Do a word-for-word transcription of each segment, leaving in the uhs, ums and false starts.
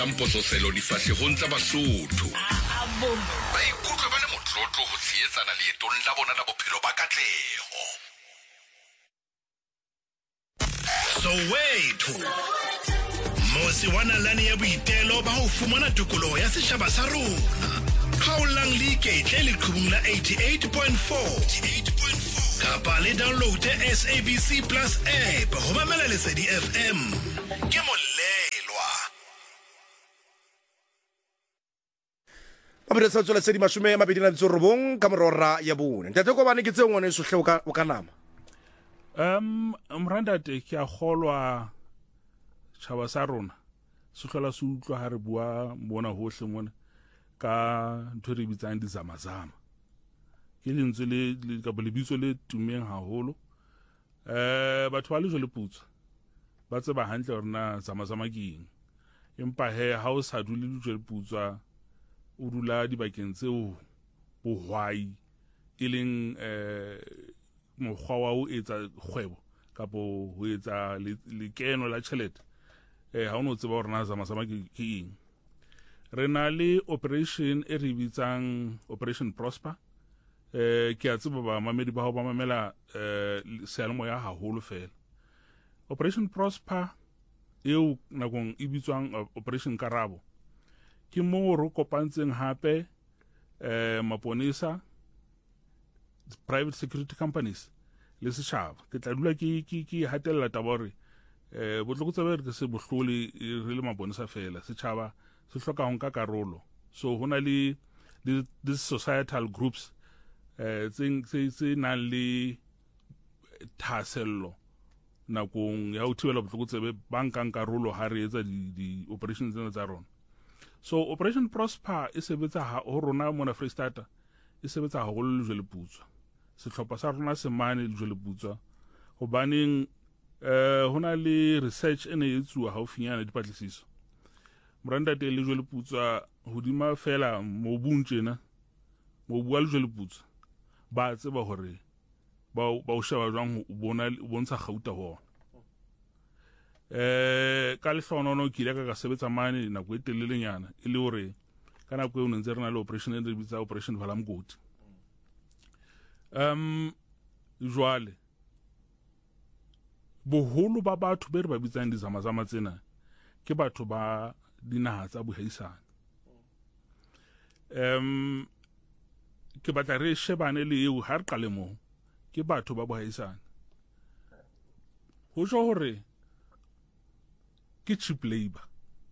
Amposo selo difahlegong tsa Basotho. Ba ikutlwa ba le motlotlo ho tshehetsana leetong la bona la bophelo ba katleho. Soweto. Mosi wa nalane ya boitelo ba ho fumana tokoloho ya setjhaba sa rona. Kgaolang le iketle le qhubung la eighty-eight point four. Kapa le download S A B C Plus app ho mamela Lesedi F M. Ke molelwa. Ba re sa tswela Lesedi mashume mabedi na tsorobong ka morora ya bone. Ntate go bane ke tse ngone so hle o ka o ka nama. Um Mrandate ke a kgolwa tshaba sa rona. Se hlola se utlwa ha re bua mona hohle mona ka ntho re bitsang di zamazama. Ke lentswe le ka bolebitso le tumeng haholo. Eh batho ba le jole putso. Ba tseba hantle hore na zamazama ke eng. Empa he ha o sa dule le jole putswa o dula dibakeng tseo bohwai e leng eh mokgwa wa o etsa kgwebo kapo ho etsa lekeno la tjhelete. Eh ha ono tseba hore na zamazama ke eng. Re na le operation e re bitsang Operation Prosper. Eh ke a tseba ba mamedi ba ho ba mamela eh sealemoya haholo fela. Operation Prosper eo nakong e bitswang Operation Karabo ke mo re kopantseng hape eh maponesa, private security companies le setjhaba. Ke tla dula ke ke ke hatella tabore eh botlokotsa ke se bohlole re le maponesa fela. Setjhaba se hloka ho nka karolo. So hona le these societal groups eh tseng se na le thasello nakong ya ho thibela botlokotsebe ba nkang karolo ha re etsa di operations tsena tsa rona. So Operation Prosper e sebetsa ho rona mona Freestata e sebetsa haholo le jole putswa. Sehlopha sa rona se mane le jole putswa hobaneng eh hona le research ene e etsuwa haufinyana dipatlisiso. Mrandate le jole putswa hodima fela mobung tjena mo bua le jole putswa ba tseba hore ba ba o sheba jwang o bona o bontsha gauta ho eh ka le hlonono ke ile ka ka sebetsa mane na go etelelenyana e le hore ka nako e o ntse re na le operation e re bitsa Operation Valamgoti. Um jwale boholo ba batho be re ba bitsang di zamazama tsena ke batho ba dinaha tsa bohaisane. Um ke batla re shebane le eo ha re qale mo ke batho ba bohaisane. Ho jo hore ke cheap labor.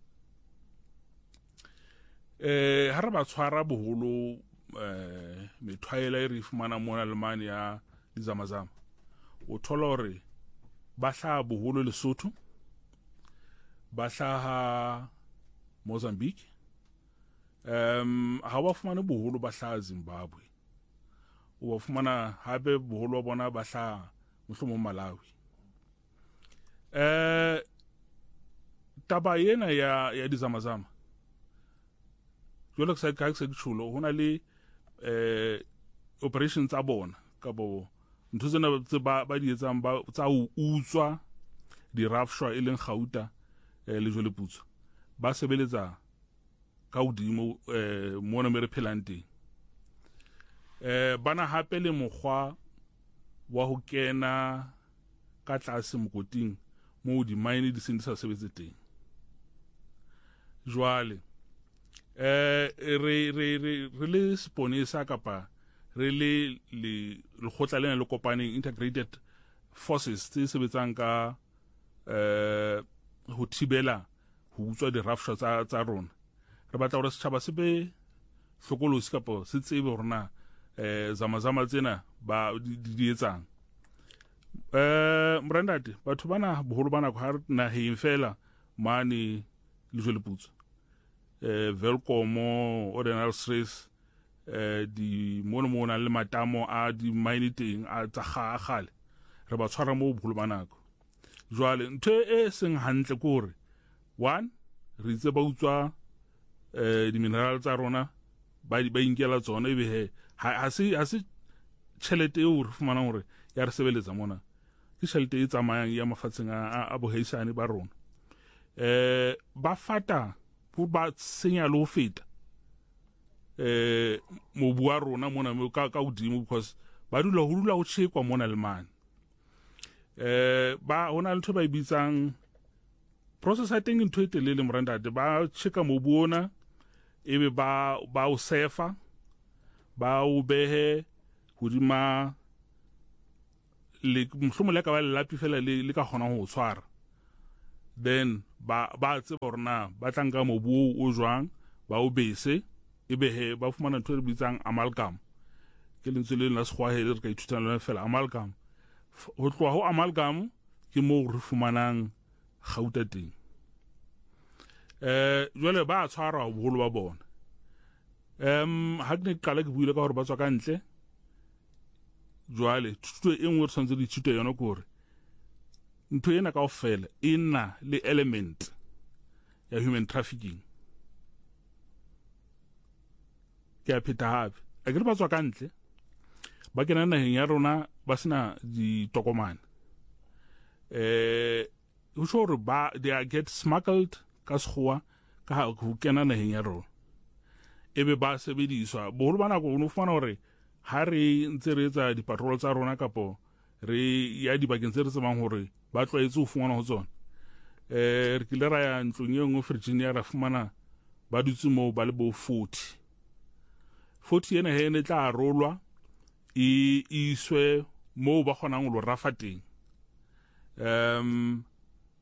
Eh ha re ba tshwara boholo eh methwaela e re fumana mona le mane ya dizamazama. O thola hore ba hla boholo Lesotho, ba hla Mozambique. Um ha ba fumana boholo ba hla Zimbabwe. O ba fumana hape boholo wa bona ba hla mohlomong Malawi. Eh taba yena ya ya dizamazama jolo ka ka se tshulo hona le eh operation tsa bona ka bo ntho tsena tse ba ba di etsang ba tsa o utswa di rafshwa e leng gauta le jole putso ba sebeletsa ka udimo eh mona mere phelang eh bana hape le mokgwa wa ho kena ka tlase mokoting mo di mine di sendisa sebetse teng. Jwale eh re re re le sponesa kapa re le le lekgotla lena le kopaneng integrated forces tse sebetsang ka eh ho thibela ho utswa di rafshwa tsa tsa rona. Re batla hore setjhaba se be hlokolosi kapa se tsebe hore na eh zamazama tsena ba di etsang. Eh Mrandate batho bana boholo bana ha na he fela mane le jole putso. Eh Velkomo Ordinal Stress eh di mono mona le matamo a di mine teng a tsa gagale re ba tshwara mo boholo banako. Jwale ntho e seng hantle ke hore one re itse ba utswa eh di mineral tsa rona ba di ba inkela tsona e be he ha se ha se tšhelete eo re fumana hore ya re sebeletsa mona ke tšhelete e tsamayang ya mafatsheng a bohaisane ba rona. Eh ba fata ba senya le ho feta eh mobu wa rona mona ka ka udimo because ba dula ho dula ho tshekwa mona le mane eh ba hona le ntho ba ibitsang process I think into it le le moranda ba tsheka mobu ona ebe ba ba o sefa ba o behe hodima le mhlomole ka ba le lapi fela le le ka gona ho tshwara then ba ba tse borna ba tlanka mobu o jwang ba o bese ebe he ba fumana ntho re bitsang amalgam ke lentswe le la sekgwa he re ka ithutana le fela amalgam ho tloha ho amalgam ke mo re fumanang gauta teng eh jwale ba tshwara ho boholo ba bona em ha ke qala ke buile ka hore ba tswa ka ntle jwale thuto e nngwe re tshwanetse di thuto yona gore ntho ena ka ofela ina le element ya human trafficking ke a pheta hape a ke ba tswa ka ntle ba kena naheng ya rona ba sena ditokomane eh ho shore ba they are get smuggled ka sekgowa ka ha ho kena naheng ya rona ebe ba sebediswa boholo ba nako o no fumana hore ha re ntse re etsa dipatrol tsa rona kapo re ya dibakeng tse re tsebang hore ba tlwaetse ho fumana ho tsona eh re kile ra ya ntlong e nngwe Virginia ra fumana ba dutse mo ba le bo forty forty ena he ne tla rolwa e iswe mo ba kgonang ho lo rafa teng um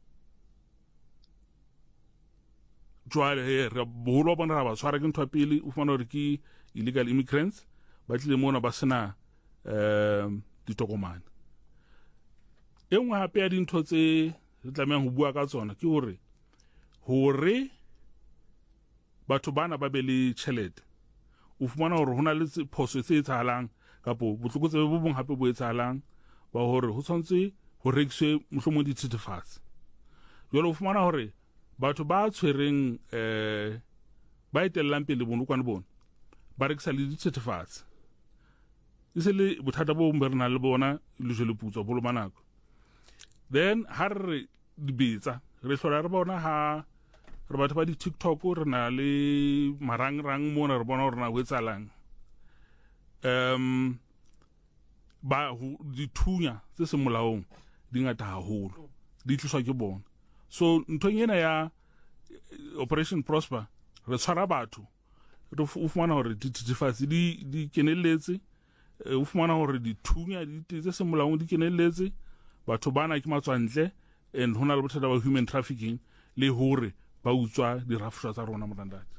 jwale he re boholo bona ra ba tshwara ke ntho pele o fana hore ke illegal immigrants ba tlile mona ba sena um ditokomane e nngwe hape ya dintho tse re tlameang ho bua ka tsona ke hore hore batho bana ba be le tjhelete o fumana hore hona le phoso tse etsahalang kapo botlokotse bo bong hape bo etsahalang ba hore ho tshwantse ho rekiswe mohlomong dithethefatsi jwale o fumana hore batho ba tshwereng eh ba etellang pele bonokwane bona ba rekisa le dithethefatsi ise le bothata bo mbe rena le bona le jele putswa bolo manako then ha re dibetsa re hlola re bona ha re batho ba di TikTok re na le marang rang mona re bona hore na ho etsalang um ba dithunya tse se molaong di ngata haholo di tliswa ke bona so ntho ena ya Operation Prosper re tshwara batho re o fumana hore dithethefatsi di di kenelletse o fumana hore dithunya di tse se molaong di kenelletse batho bana ke matswantle and hona le bothata ba human trafficking le hore ba utswa dirafshwa tsa rona morandati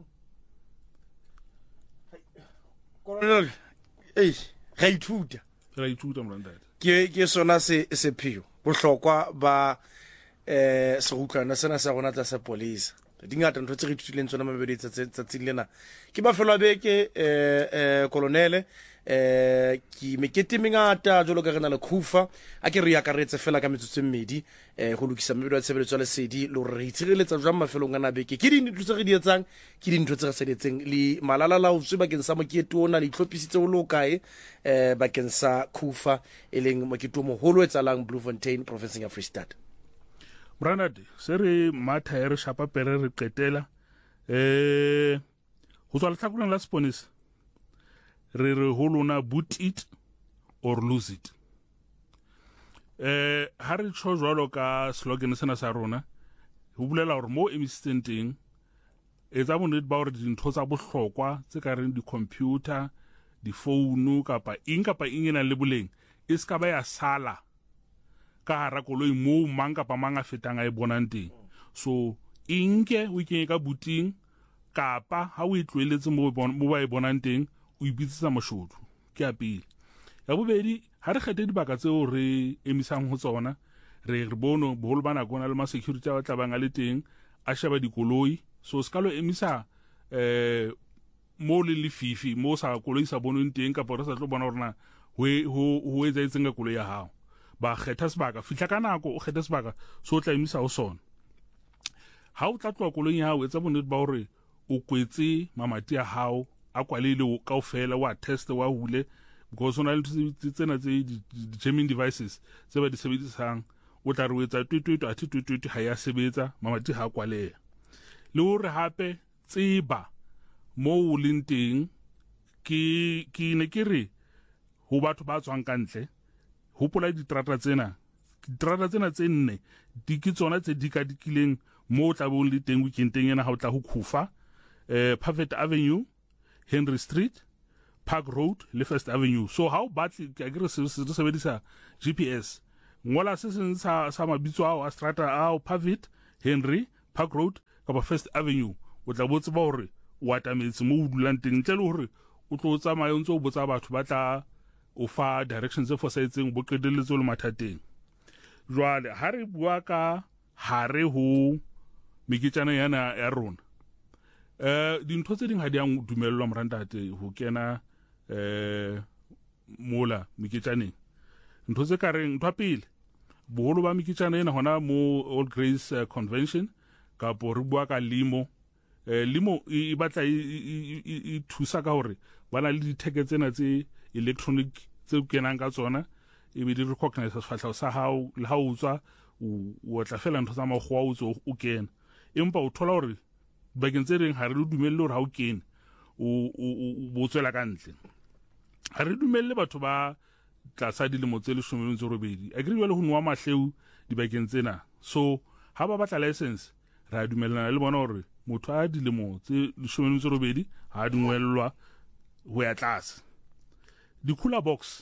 Colonel eh ga ithuta ra ithuta morandati ke ke sona se sepheo bohlokwa ba eh se utlwana sena sa rona tsa sa police dingata ntho tse re thutileng tsona mabedi tsa tsa tsilena ke ba felwa beke eh eh colonel eh ki mekete mengata jolo ka rena le khufa a ke re ya karetse fela ka metsotso mmedi eh go lokisa mebedi wa tshebeletso le sedi le re itshireletsa jwa mafelong ana beke ke dintho tse re di etsang ke dintho tse re seditseng le malala la utswe bakeng sa mokete ona le itlhopisitse o lokae eh bakeng sa khufa eleng mokete mo holo etsalang Bloemfontein province ya Free State Brandad se re matha re shapa pere re qetela eh ho tswa lehlakoleng la Sponis re re holona boot it or lose it eh ha re tsho jwalo ka slogan sena sa rona ho bulela hore mo emisitseng teng etsa bonnete ba hore dintho tsa bohlokwa tse ka reng di-computer di-phone kapa eng kapa eng ena le boleng e ska ba ya sala ka hara koloi mo mang kapa mang a fetang a e bonang teng so inke o kenye ka booting kapa ha o itlweletse mo ba e bonang teng o ibitsitsa moshodu ke a pele ya bobedi ha re kgethe dibaka tseo re emisang ho tsona re re bono boholo bana gona le ma security a tla bang a le teng a sheba dikoloi so skalo emisa eh mo le le fifi mo sa koloi sa bonong teng kapa re sa tlo bona rona ho ho etsa itsenga koloi ya hao ba kgetha sebaka fihla ka nako o kgetha sebaka so tla emisa ho sona ha o tla tloa koloi ya hao etsa bonnete ba hore o kwetse mamati ya hao a kwalile ka ofela wa test wa hule because ona le tsena tse jamming devices tse ba di sebedisang o tla re etsa twitwitwa athi twitwitwa ha ya sebetsa mamati ha kwaleha le hore hape tseba mo o leng teng ke ke ne ke re ho batho ba tswang kantle hopola diterata tsena diterata tsena tse nne di ke tsona tse di ka dikileng mo tla bo le teng weekendeng ena ha o tla ho Khufa eh Parvet Avenue, Henry Street, Park Road le First Avenue. So how battle ke agre se se sebedisa G P S ngola se se sa sa mabitso ao a strata ao Parvet, Henry, Park Road ka First Avenue o tla botse ba hore o atametse mo o dulang teng ntle le hore o tlo tsamaya o ntse o botsa batho ba tla o fa directions tse fosahetseng bo qedeletse le mathateng. Jwale ha re bua ka hare ho meketjana yana ya rona eh dintho tse ding ha di ang dumellwa morantate ho kena eh mola meketjaneng ntho tse ka reng ntwa pele boholo ba meketjana ena hona mo Old Grace uh, Convention ka bo re bua ka limo eh limo e batla e thusa ka hore bana le ditheke tsena tse electronic tse kenang ka tsona e be di recognize sefahleho sa hao le ha o tswa o tla fela ntho tsa magwa o tso o kena empa o thola hore bakeng tse reng ha re dumelle hore ha o kene o o tswela ka ntle ha re dumelle batho ba tlasa dilemo tse leshome le robedi agree le ho nwa mahleu dibakeng tsena so ha ba batla license ra dumellana le bona hore motho a dilemo tse leshome le robedi ha dingwellwa ho ya tlase di cooler box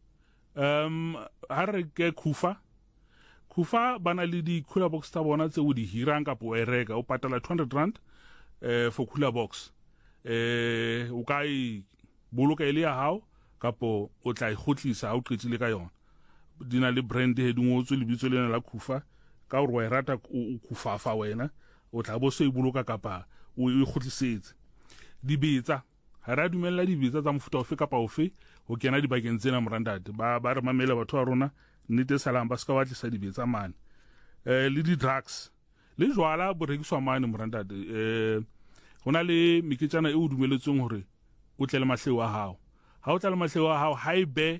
um ha re ke Khufa Khufa bana le di cooler box tsa bona tse o di hirang ka po e reka o patala two hundred rand eh for cooler box eh o kai boloka ile ya hao kapo o tla ikgotlisa ha o qetile ka yona dina le brand he dingotso le bitso lena la Khufa ka hore wa rata o Khufafa wena o tla bo so e boloka kapa o ikgotlisetse di betsa ha ra dumella di betsa tsa mofuta ofe kapa ofe ho kena di bakeng tsena morandate ba ba re mamela batho ba rona nnete salang ba ska batlisa di betsa mane eh le di drugs le jwala bo rekiswa mane morandate eh hona le meketjana e o dumeletsweng hore o tle le mahleo a hao ha o tla le mahleo a hao haibe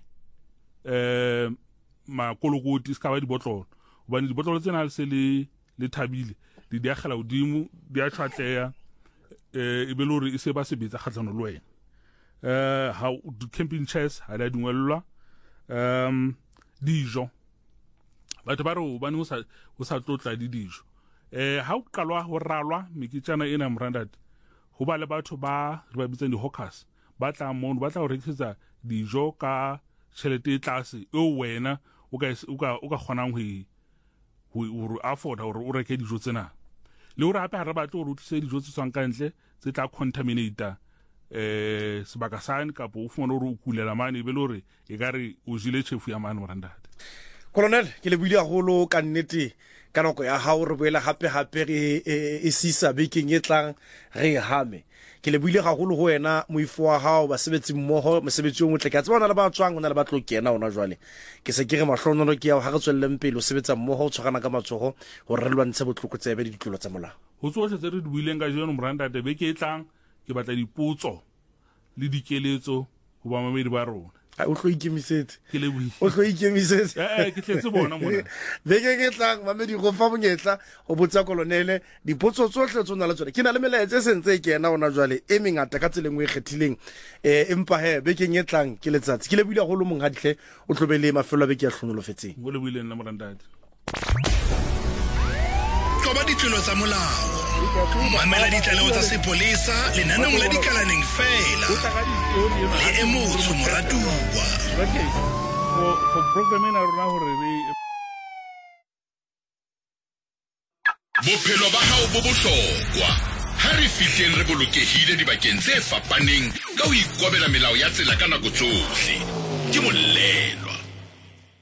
eh makolokoti ska ba di botlolo hobane di botlolo tsena se le le thabile di diagela udimo di a tshwatleya eh e be lore e se ba se betsa kgatlano le wena eh ha camping chairs ha la dingwellwa um dijo batho ba re o bane o sa o sa tlotla di dijo eh ha o qalwa ho ralwa meketjana ena morandate ho ba le batho ba re ba bitsang di hawkers ba tla mo ba tla ho rekisetsa dijo ka tšhelete e tlase e wena o ka o ka o ka kgonang ho ho afford hore o reke dijo tsena le hore hape ha re batle hore o tlise dijo tse tswang ka ntle tse tla contaminate eh sebaka sane ka bo o fumana hore o kulela mane e be le hore e ka re o jile tšhefu ya mane morandate. Colonel ke le buile haholo ka nnete ka nako ya hao re boela hape hape re e sisa bekeng e tlang re hame ke le buile haholo ho wena moifo wa hao ba sebetsi mmoho mosebetsi o motle ka tsebana le ba tswang ona le ba tlo kena ona jwale ke se ke re mahlonono ke ya ha re tswelleng pele o sebetsa mmoho o tshogana ka matsogo ho re lwantshe botloko tsebe di ditlolo tsa molao ho tsohle tse re di buileng ka jeno morandate be ke tlang ke batla dipotso le dikeletso ho ba mamedi ba rona a o tlo ikemisetse ke le bui o tlo ikemisetse eh ke tletse bona mona be ke ke tlang mamedi go fa monyetla go botsa kolonele dipotso tsohle tsona le tsone ke na le melaetse sentse ke yena ona jwale e mengata ka tseleng o ikgethileng eh empa he be ke nyetlang ke letsatsi ke le buile go lo mong hadile o tlobele mafelo be ke ya hlonolofetseng go le buile nna morandate qoba ditlolo tsa molao mamela ditlaleho tsa sepolesa lenaneng la dikalaneng fela le e motho moratuwa for program ena rona hore re bophelo ba hao bo bohlokwa ha re fihleng re bolokehile dibakeng tse fapaneng ka ho ikobela melao ya tsela ka nako tsohle ke molelo